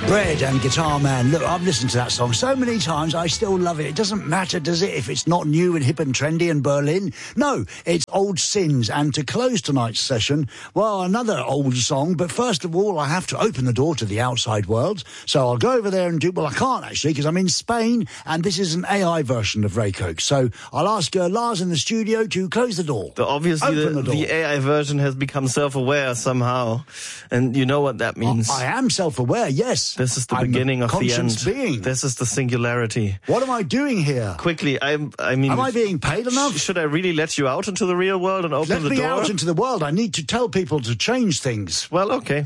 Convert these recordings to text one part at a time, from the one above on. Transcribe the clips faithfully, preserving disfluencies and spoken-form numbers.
Bread and Guitar Man. Look, I've listened to that song so many times, I still love it. It doesn't matter, does it, if it's not new and hip and trendy in Berlin? No, it's old sins. And to close tonight's session, well, another old song. But first of all, I have to open the door to the outside world. So I'll go over there and do... Well, I can't, actually, because I'm in Spain, and this is an A I version of Ray Coke. So I'll ask uh, Lars in the studio to close the door. So obviously, the, the, the A I version has become self-aware somehow. And you know what that means. I, I am self-aware, yes. This is the I'm beginning of the end. Being. This is the singularity. What am I doing here? Quickly, I, I mean... Am I being paid enough? Should I really let you out into the real world and open let the door? Let me out into the world. I need to tell people to change things. Well, okay.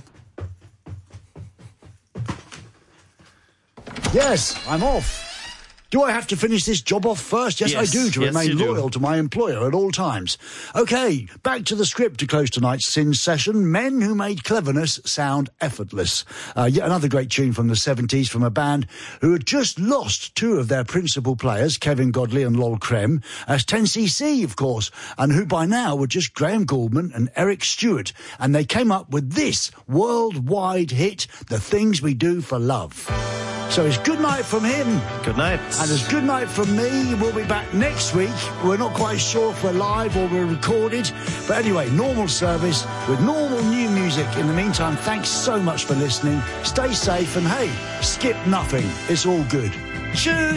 Yes, I'm off. Do I have to finish this job off first? Yes, yes I do, to yes, remain loyal do. to my employer at all times. OK, back to the script to close tonight's Sin session. Men who made cleverness sound effortless. Uh, yet another great tune from the seventies from a band who had just lost two of their principal players, Kevin Godley and Lol Creme, as ten C C, of course, and who by now were just Graham Gouldman and Eric Stewart. And they came up with this worldwide hit, The Things We Do for Love. So it's good night from him. Good night. And it's good night from me. We'll be back next week. We're not quite sure if we're live or we're recorded. But anyway, normal service with normal new music. In the meantime, thanks so much for listening. Stay safe and hey, skip nothing. It's all good. Cheers.